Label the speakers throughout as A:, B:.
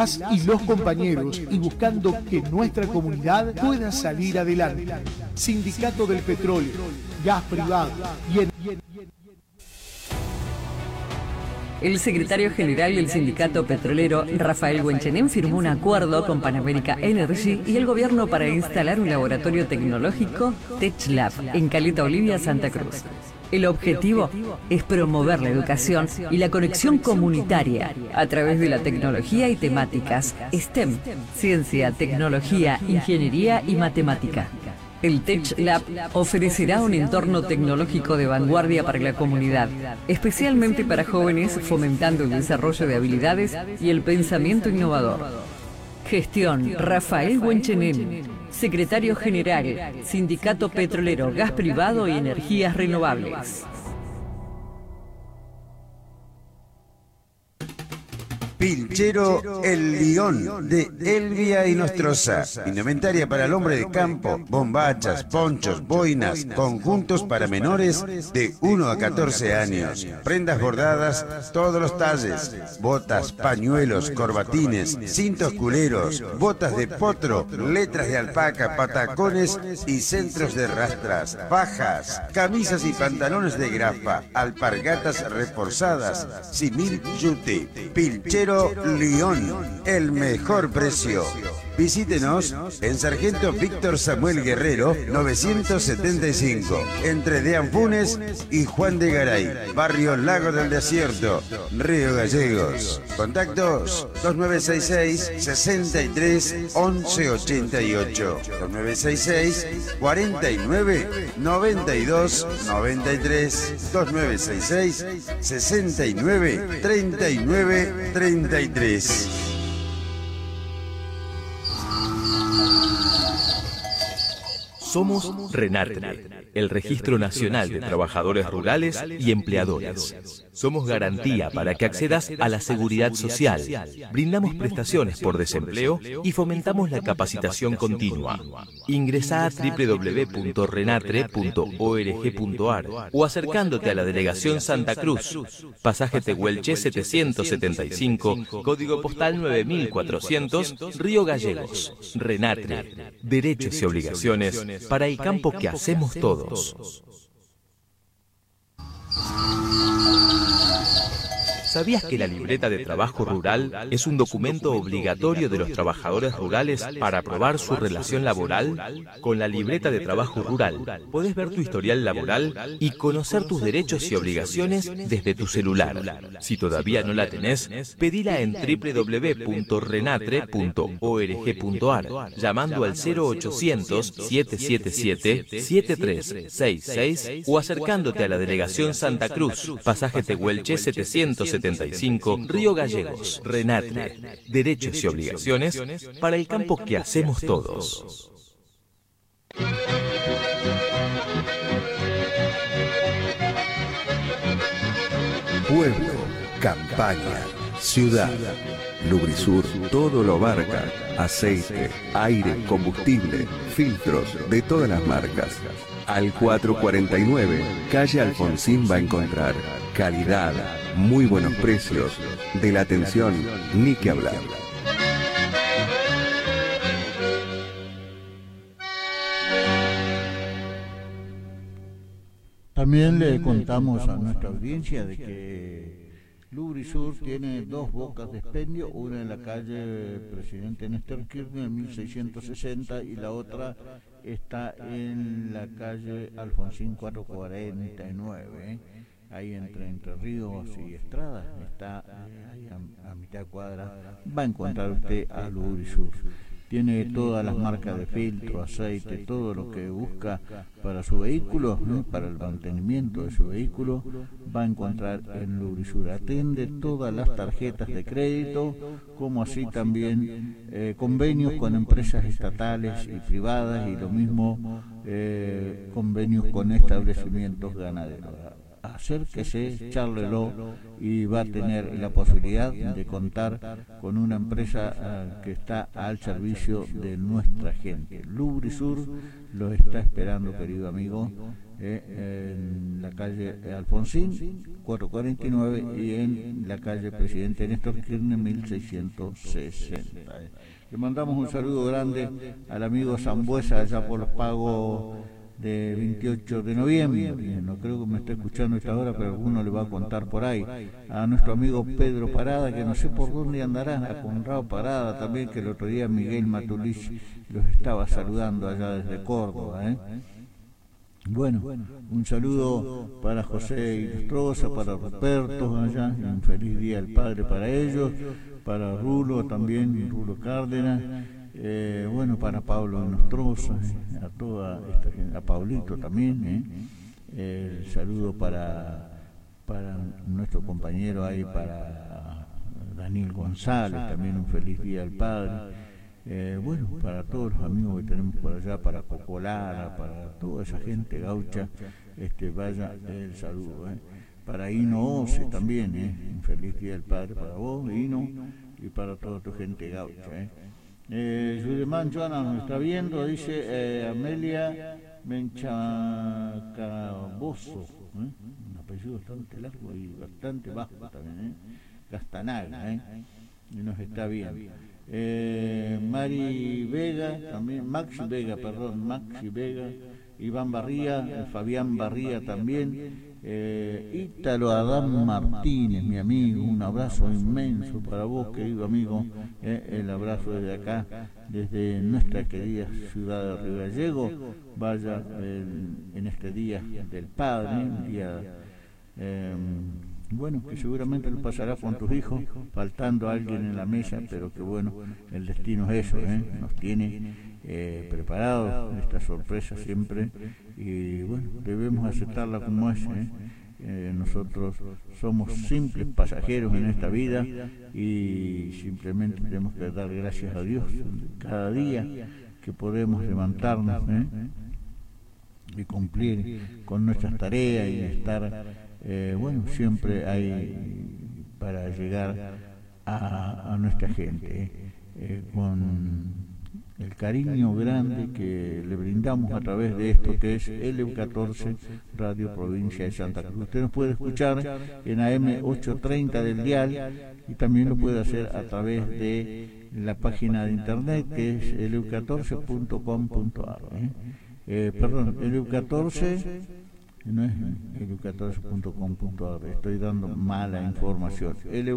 A: y los compañeros y buscando que nuestra comunidad pueda salir adelante. Sindicato del Petróleo, Gas Privado y
B: El secretario general del sindicato petrolero, Rafael Huenchenem, firmó un acuerdo con Pan America Energy y el gobierno para instalar un laboratorio tecnológico, TechLab, en Caleta Olivia, Santa Cruz. El objetivo es promover la educación y la conexión comunitaria a través de la tecnología y temáticas STEM, ciencia, tecnología, ingeniería y matemática. El TechLab ofrecerá un entorno tecnológico de vanguardia para la comunidad, especialmente para jóvenes, fomentando el desarrollo de habilidades y el pensamiento innovador. Gestión: Rafael Huenchenem, secretario general, Sindicato Petrolero, Gas Privado y Energías Renovables.
C: Pilchero El Lión, de Elvia y Nostroza. Indumentaria para el hombre de campo, bombachas, ponchos, boinas, conjuntos para menores de 1 a 14 años. Prendas bordadas, todos los talles. Botas, pañuelos, corbatines, cintos culeros, botas de potro, letras de alpaca, patacones y centros de rastras. Fajas, camisas y pantalones de grapa, alpargatas reforzadas, simil yute. Pilchero Lión, el mejor precio. Visítenos en Sargento Víctor Samuel Guerrero, 975, entre Deán Funes y Juan de Garay, barrio Lago del Desierto, Río Gallegos. Contactos 2966 63 11 88, 2966 49 92 93, 2966 69 39 33.
D: Somos RENATRE, el Registro Nacional de Trabajadores Rurales y Empleadores. Somos garantía para que accedas a la seguridad social. Brindamos prestaciones por desempleo y fomentamos la capacitación continua. Ingresá a www.renatre.org.ar o acercándote a la Delegación Santa Cruz, pasaje Tehuelche 775, código postal 9400, Río Gallegos. RENATRE, derechos y obligaciones para el campo que hacemos todos. ¿Sabías que la libreta de trabajo rural es un documento obligatorio de los trabajadores rurales para aprobar su relación laboral? Con la libreta de trabajo rural podés ver tu historial laboral y conocer tus derechos y obligaciones desde tu celular. Si todavía no la tenés, pedila en www.renatre.org.ar llamando al 0800-777-7366 o acercándote a la Delegación Santa Cruz, pasaje Tehuelche 775, Río Gallegos. RENATRE, derechos y obligaciones para el campo que hacemos todos.
E: Pueblo, campaña, ciudad. Lubrisur todo lo abarca: aceite, aire, combustible, filtros de todas las marcas. Al 449, calle Alfonsín va a encontrar calidad, muy buenos precios, de la atención ni que hablar.
F: También le contamos a nuestra audiencia de que Lubrisur tiene dos bocas de expendio, una en la calle Presidente Néstor Kirchner en 1660 y la otra está en la calle Alfonsín 449, ahí entre Ríos y Estrada, está ahí a mitad de cuadra, va a encontrar usted a Lubrisur. Tiene todas las marcas de filtro, aceite, todo lo que busca para su vehículo, para el mantenimiento de su vehículo, va a encontrar en Lubrisur. Atiende todas las tarjetas de crédito, como así también convenios con empresas estatales y privadas, y lo mismo convenios con establecimientos ganaderos. acérquese, chárlelo y va a tener la posibilidad de contar con una empresa que está al servicio de nuestra gente. Lubrisur lo está esperando, querido amigo, en la calle Alfonsín 449 y en la calle Presidente Néstor Kirchner 1660. Le mandamos un saludo grande al amigo Zambuesa allá por los pagos de 28 de noviembre, no creo que me esté escuchando a esta hora, pero alguno le va a contar por ahí. A nuestro amigo Pedro Parada, que no sé por dónde andará, a Conrado Parada también, que el otro día Miguel Matulich los estaba saludando allá desde Córdoba. Bueno, un saludo para José Ilustrosa, para Ruperto allá, un feliz día del Padre para ellos, para Rulo también, Rulo Cárdenas. Bueno, para Pablo Nostroza, a toda esta gente, a Paulito también, el saludo para nuestro compañero ahí, para Daniel González, también un feliz día al Padre. Bueno, para todos los amigos que tenemos por allá, para Cocolara, para toda esa gente gaucha, vaya el saludo. Para Hino Ose también, un feliz día al Padre para vos, Hino, y para toda tu gente gaucha. Yulemán Joana nos está viendo, dice Amelia Menchacaboso, un apellido bastante largo y bastante bajo también, Castanaga, y nos está viendo. Mari Vega, también, Maxi Vega, Iván Barría, Fabián Barría también, Ítalo Adán Martínez, mi amigo, un abrazo inmenso para vos, querido amigo, el abrazo desde acá, desde nuestra querida ciudad de Río Gallego. Vaya en este día del Padre, un día bueno, que seguramente lo pasarás con tus hijos, faltando alguien en la mesa, pero que bueno, el destino es eso, nos tiene preparados esta sorpresa siempre, y bueno, debemos aceptarla como es. Nosotros somos simples pasajeros en esta vida y simplemente tenemos que dar gracias a Dios cada día que podemos levantarnos y cumplir con nuestras tareas y estar bueno, siempre hay para llegar a nuestra gente con el cariño grande que le brindamos a través de esto que es LU14 Radio Provincia de Santa Cruz. Usted nos puede escuchar en AM 830 del dial y también lo puede hacer a través de la página de internet que es lu14.com.ar. Perdón, LU14 no es lu14.com.ar, estoy dando mala información.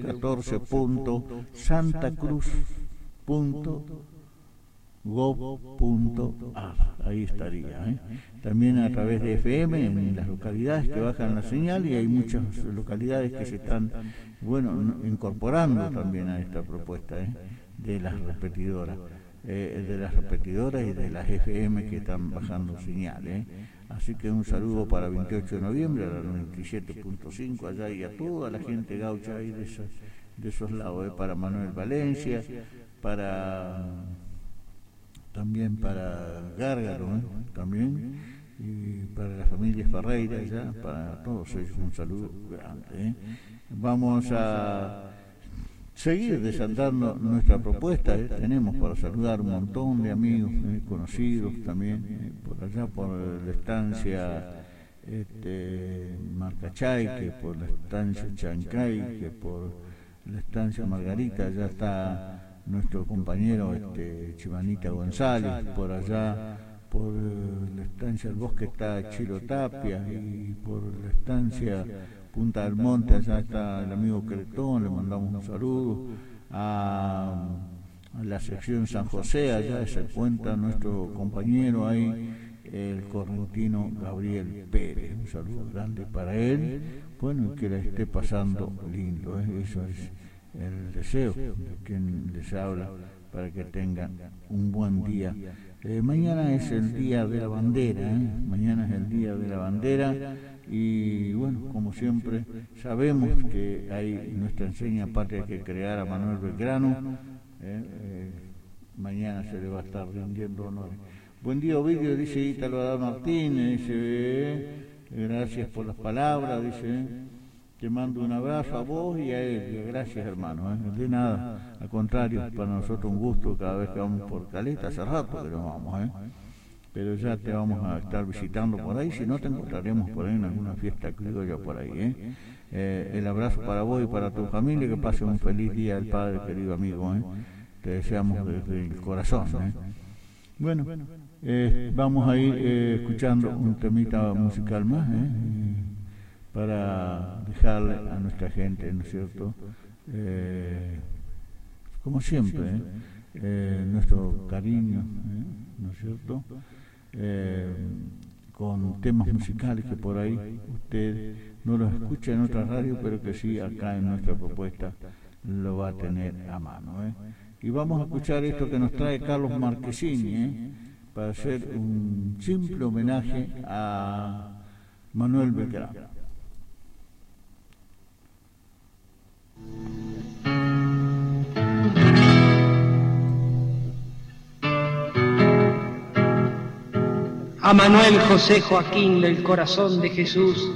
F: lu14.santacruz.gov.ar, ahí estaría. También a través de FM en las localidades que bajan la señal, y hay muchas localidades que se están, bueno, incorporando también a esta propuesta de las repetidoras. De las repetidoras y de las FM que están bajando señales. Así que un saludo para 28 de noviembre, a la 97.5 allá, y a toda la gente gaucha ahí de esos lados, para Manuel Valencia, también para Gárgaro, también, y para la familia Ferreira allá, para todos ellos un saludo grande. Vamos a seguir desandando nuestra propuesta. Tenemos para saludar un montón de amigos conocidos también, por allá por la estancia Marcachay, por la estancia Chancay, que por la estancia Margarita, allá está nuestro compañero Chimanita González, por allá por la estancia del Bosque está Chilo Tapia, y por la estancia Punta del Monte allá está el amigo Cretón, le mandamos un saludo. A la sección San José, allá se encuentra nuestro compañero ahí, el correntino Gabriel Pérez, un saludo grande para él, bueno, que la esté pasando lindo, eso es el deseo de quien les habla, para que tengan un buen día. Mañana es el día de la bandera, mañana es el día de la bandera, y bueno, como siempre sabemos que hay nuestra enseña patria que crear a Manuel Belgrano, mañana se le va a estar rindiendo honor. Buen día, Ovidio, dice Ítalo Adán Martínez, gracias por las palabras, dice, te mando un abrazo a vos y a él, gracias hermano, de nada, al contrario, para nosotros un gusto cada vez que vamos por Caleta, hace rato que nos vamos, pero ya te vamos a estar visitando por ahí, si no te encontraremos por ahí en alguna fiesta criolla por ahí, el abrazo para vos y para tu familia, que pase un feliz día del Padre, querido amigo, te deseamos desde el corazón, Bueno, vamos a ir escuchando un temita musical más, para dejarle a nuestra gente, ¿no es cierto? Como siempre, nuestro cariño, ¿no es cierto? Con temas musicales que por ahí usted no los escucha en otra radio, pero que sí acá en nuestra propuesta lo va a tener a mano. Y vamos a escuchar esto que nos trae Carlos Marchesini, para hacer un simple homenaje a Manuel Belgrano.
G: A Manuel José Joaquín del Corazón de Jesús,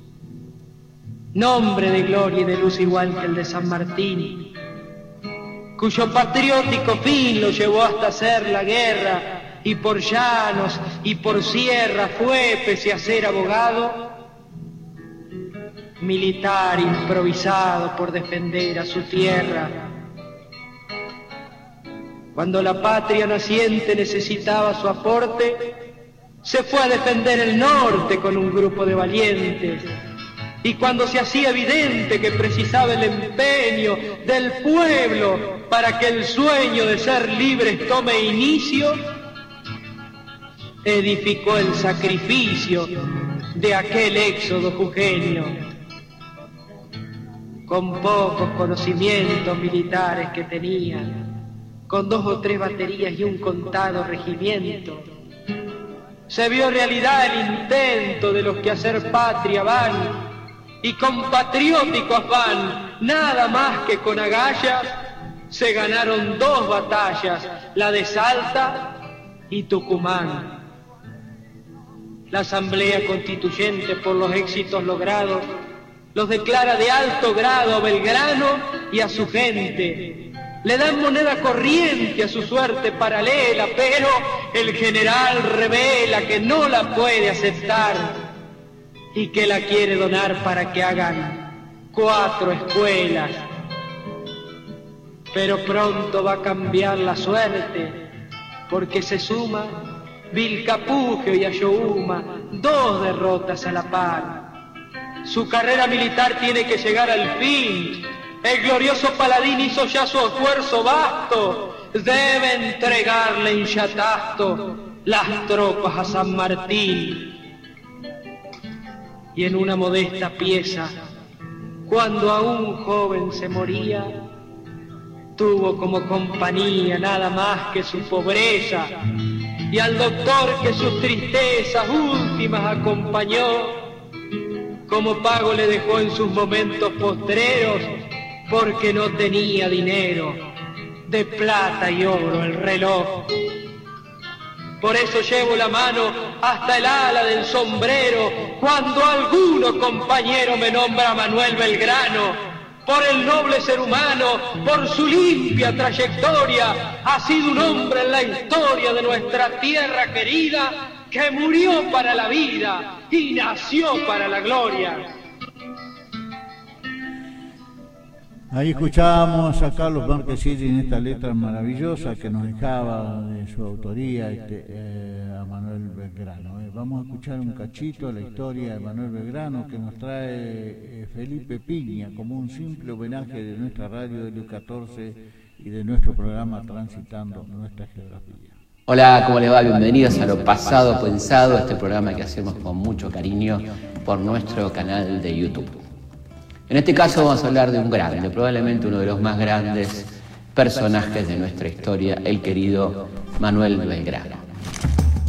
G: nombre de gloria y de luz igual que el de San Martín, cuyo patriótico fin lo llevó hasta hacer la guerra, y por llanos y por sierra fue, pese a ser abogado, militar improvisado por defender a su tierra. Cuando la patria naciente necesitaba su aporte, se fue a defender el norte con un grupo de valientes, y cuando se hacía evidente que precisaba el empeño del pueblo para que el sueño de ser libres tome inicio, edificó el sacrificio de aquel éxodo jujeño. Con pocos conocimientos militares que tenía, con 2 o 3 baterías y un contado regimiento, se vio realidad el intento de los que a ser patria van, y con patriótico afán, nada más que con agallas, se ganaron 2 batallas, la de Salta y Tucumán. La Asamblea Constituyente, por los éxitos logrados, los declara de alto grado a Belgrano y a su gente. Le dan moneda corriente a su suerte paralela, pero el general revela que no la puede aceptar y que la quiere donar para que hagan 4 escuelas. Pero pronto va a cambiar la suerte, porque se suma Vilcapugio y Ayohuma, 2 derrotas a la par. Su carrera militar tiene que llegar al fin. El glorioso paladín hizo ya su esfuerzo vasto. Debe entregarle en Yatasto las tropas a San Martín. Y en una modesta pieza, cuando aún joven se moría, tuvo como compañía nada más que su pobreza, y al doctor que sus tristezas últimas acompañó, como pago le dejó en sus momentos postreros, porque no tenía dinero, de plata y oro el reloj. Por eso llevo la mano hasta el ala del sombrero cuando alguno compañero me nombra Manuel Belgrano, por el noble ser humano, por su limpia trayectoria. Ha sido un hombre en la historia de nuestra tierra querida, que murió para la vida y nació para la gloria.
F: Ahí escuchábamos a Carlos Marchesini en esta letra maravillosa que nos dejaba de su autoría a Manuel Belgrano. Vamos a escuchar un cachito de la historia de Manuel Belgrano que nos trae Felipe Piña como un simple homenaje de nuestra radio de Luz 14 y de nuestro programa Transitando Nuestra Geografía.
H: Hola, ¿cómo les va? Bienvenidos a Lo Pasado Pensado, este programa que hacemos con mucho cariño por nuestro canal de YouTube. En este caso vamos a hablar de un grande, probablemente uno de los más grandes personajes de nuestra historia, el querido Manuel Belgrano.